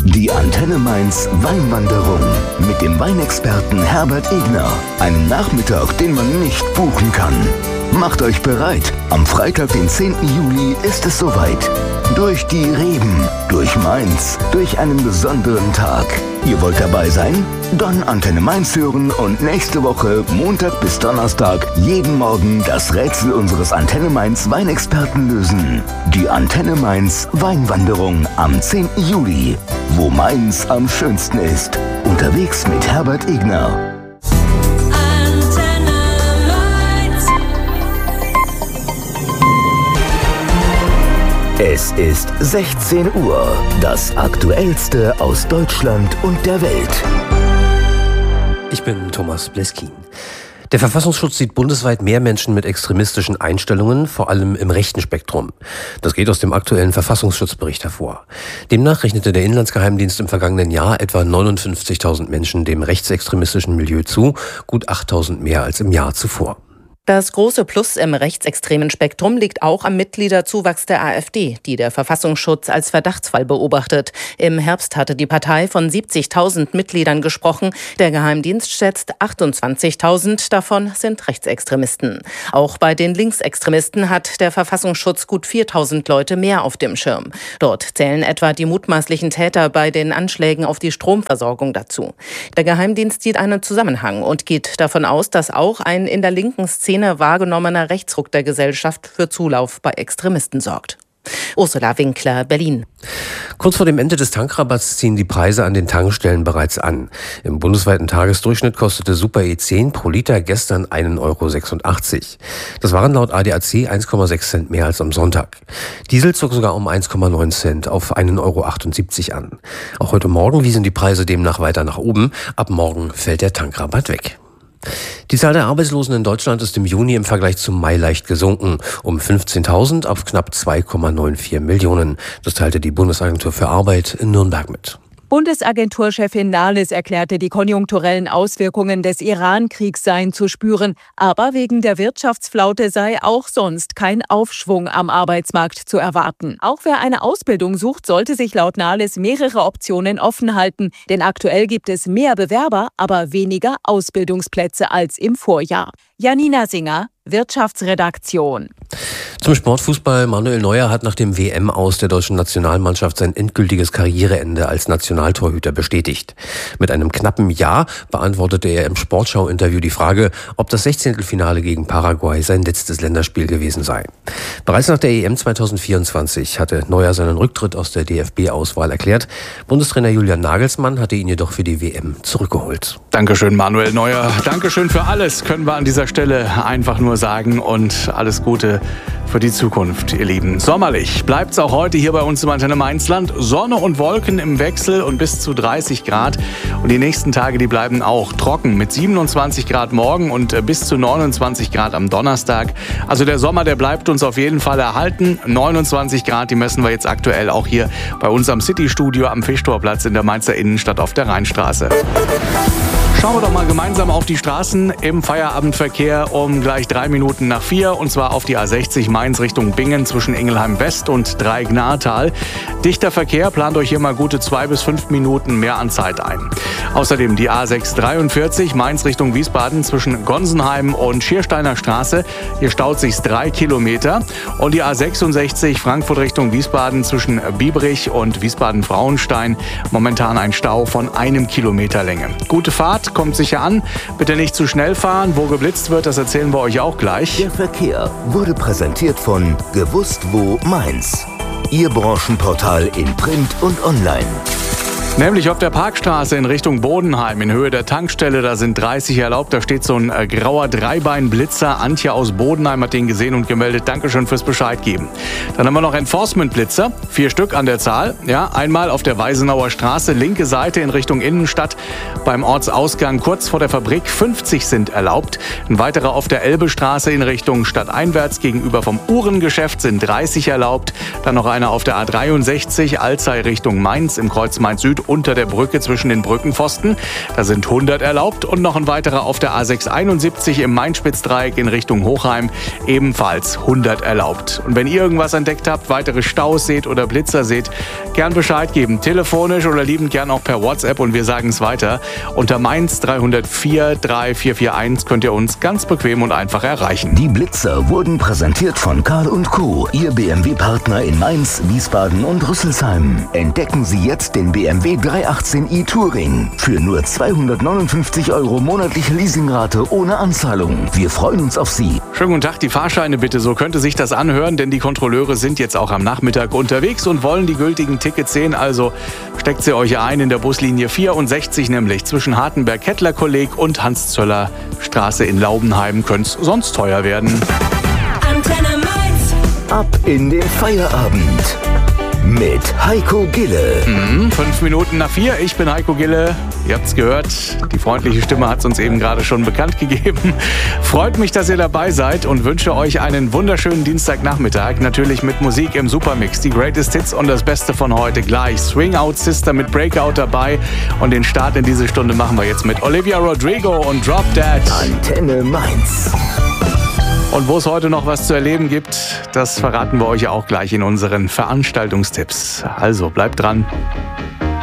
Die Antenne Mainz Weinwanderung mit dem Weinexperten Herbert Egner. Einen Nachmittag, den man nicht buchen kann. Macht euch bereit, am Freitag, den 10. Juli ist es soweit. Durch die Reben, durch Mainz, durch einen besonderen Tag. Ihr wollt dabei sein? Dann Antenne Mainz hören und nächste Woche, Montag bis Donnerstag, jeden Morgen das Rätsel unseres Antenne Mainz Weinexperten lösen. Die Antenne Mainz Weinwanderung am 10. Juli, wo Mainz am schönsten ist. Unterwegs mit Herbert Egner. Es ist 16 Uhr. Das Aktuellste aus Deutschland und der Welt. Ich bin Thomas Bleskin. Der Verfassungsschutz sieht bundesweit mehr Menschen mit extremistischen Einstellungen, vor allem im rechten Spektrum. Das geht aus dem aktuellen Verfassungsschutzbericht hervor. Demnach rechnete der Inlandsgeheimdienst im vergangenen Jahr etwa 59.000 Menschen dem rechtsextremistischen Milieu zu, gut 8.000 mehr als im Jahr zuvor. Das große Plus im rechtsextremen Spektrum liegt auch am Mitgliederzuwachs der AfD, die der Verfassungsschutz als Verdachtsfall beobachtet. Im Herbst hatte die Partei von 70.000 Mitgliedern gesprochen. Der Geheimdienst schätzt 28.000 davon sind Rechtsextremisten. Auch bei den Linksextremisten hat der Verfassungsschutz gut 4.000 Leute mehr auf dem Schirm. Dort zählen etwa die mutmaßlichen Täter bei den Anschlägen auf die Stromversorgung dazu. Der Geheimdienst sieht einen Zusammenhang und geht davon aus, dass auch ein in der linken Szene wahrgenommener Rechtsruck der Gesellschaft für Zulauf bei Extremisten sorgt. Ursula Winkler, Berlin. Kurz vor dem Ende des Tankrabatts ziehen die Preise an den Tankstellen bereits an. Im bundesweiten Tagesdurchschnitt kostete Super E10 pro Liter gestern 1,86 €. Das waren laut ADAC 1,6 Cent mehr als am Sonntag. Diesel zog sogar um 1,9 Cent auf 1,78 € an. Auch heute Morgen wiesen die Preise demnach weiter nach oben. Ab morgen fällt der Tankrabatt weg. Die Zahl der Arbeitslosen in Deutschland ist im Juni im Vergleich zum Mai leicht gesunken, um 15.000 auf knapp 2,94 Millionen. Das teilte die Bundesagentur für Arbeit in Nürnberg mit. Bundesagenturchefin Nahles erklärte, die konjunkturellen Auswirkungen des Iran-Kriegs seien zu spüren. Aber wegen der Wirtschaftsflaute sei auch sonst kein Aufschwung am Arbeitsmarkt zu erwarten. Auch wer eine Ausbildung sucht, sollte sich laut Nahles mehrere Optionen offen halten. Denn aktuell gibt es mehr Bewerber, aber weniger Ausbildungsplätze als im Vorjahr. Janina Singer, Wirtschaftsredaktion. Zum Sportfußball. Manuel Neuer hat nach dem WM-Aus der deutschen Nationalmannschaft sein endgültiges Karriereende als Nationaltorhüter bestätigt. Mit einem knappen Ja beantwortete er im Sportschau-Interview die Frage, ob das 16. gegen Paraguay sein letztes Länderspiel gewesen sei. Bereits nach der EM 2024 hatte Neuer seinen Rücktritt aus der DFB-Auswahl erklärt. Bundestrainer Julian Nagelsmann hatte ihn jedoch für die WM zurückgeholt. Dankeschön, Manuel Neuer. Dankeschön für alles, können wir an dieser Stelle einfach nur sagen. Und alles Gute für die Zukunft, ihr Lieben. Sommerlich bleibt's auch heute hier bei uns im Antenne Mainzland. Sonne und Wolken im Wechsel und bis zu 30 Grad. Und die nächsten Tage, die bleiben auch trocken mit 27 Grad morgen und bis zu 29 Grad am Donnerstag. Also der Sommer, der bleibt uns auf jeden Fall erhalten. 29 Grad, die messen wir jetzt aktuell auch hier bei uns am City-Studio am Fischtorplatz in der Mainzer Innenstadt auf der Rheinstraße. Schauen wir doch mal gemeinsam auf die Straßen im Feierabendverkehr um gleich 4:03 und zwar auf die A60 Mainz Richtung Bingen zwischen Ingelheim West und Dreieck-Nahetal. Dichter Verkehr, plant euch hier mal gute 2 bis 5 Minuten mehr an Zeit ein. Außerdem die A643 Mainz Richtung Wiesbaden zwischen Gonsenheim und Schiersteiner Straße. Hier staut sich's 3 Kilometer. Und die A66 Frankfurt Richtung Wiesbaden zwischen Biebrich und Wiesbaden-Frauenstein. Momentan ein Stau von 1 Kilometer Länge. Gute Fahrt, kommt sicher an. Bitte nicht zu schnell fahren. Wo geblitzt wird, das erzählen wir euch auch gleich. Der Verkehr wurde präsentiert von Gewusst wo Mainz. Ihr Branchenportal in Print und online. Nämlich auf der Parkstraße in Richtung Bodenheim in Höhe der Tankstelle, da sind 30 erlaubt, da steht so ein grauer Dreibeinblitzer. Antje aus Bodenheim hat den gesehen und gemeldet. Dankeschön fürs Bescheid geben. Dann haben wir noch Enforcement-Blitzer, 4 Stück an der Zahl. Ja, einmal auf der Weisenauer Straße, linke Seite in Richtung Innenstadt, beim Ortsausgang kurz vor der Fabrik, 50 sind erlaubt. Ein weiterer auf der Elbestraße in Richtung stadteinwärts gegenüber vom Uhrengeschäft sind 30 erlaubt. Dann noch einer auf der A63 Alzey Richtung Mainz im Kreuz Mainz Süd unter der Brücke zwischen den Brückenpfosten. Da sind 100 erlaubt und noch ein weiterer auf der A671 im Main-Spitz-Dreieck in Richtung Hochheim, ebenfalls 100 erlaubt. Und wenn ihr irgendwas entdeckt habt, weitere Staus seht oder Blitzer seht, gern Bescheid geben, telefonisch oder liebend gern auch per WhatsApp und wir sagen es weiter. Unter Mainz 304 3441 könnt ihr uns ganz bequem und einfach erreichen. Die Blitzer wurden präsentiert von Karl & Co., Ihr BMW-Partner in Mainz, Wiesbaden und Rüsselsheim. Entdecken Sie jetzt den BMW 318i Touring für nur 259 € monatliche Leasingrate ohne Anzahlung. Wir freuen uns auf Sie. Schönen guten Tag, die Fahrscheine bitte, so könnte sich das anhören, denn die Kontrolleure sind jetzt auch am Nachmittag unterwegs und wollen die gültigen Tickets sehen, also steckt sie euch ein in der Buslinie 64, nämlich zwischen Hartenberg-Kettler-Kolleg und Hans-Zöller-Straße in Laubenheim. Könnte es sonst teuer werden. Antenne Mainz. Ab in den Feierabend mit Heiko Gille. 5 Minuten nach 4, ich bin Heiko Gille. Ihr habt's gehört, die freundliche Stimme hat es uns eben gerade schon bekannt gegeben. Freut mich, dass ihr dabei seid und wünsche euch einen wunderschönen Dienstagnachmittag. Natürlich mit Musik im Supermix, die Greatest Hits und das Beste von heute gleich. Swing Out Sister mit Breakout dabei und den Start in diese Stunde machen wir jetzt mit Olivia Rodrigo und Drop Dead. Antenne Mainz. Und wo es heute noch was zu erleben gibt, das verraten wir euch auch gleich in unseren Veranstaltungstipps. Also bleibt dran.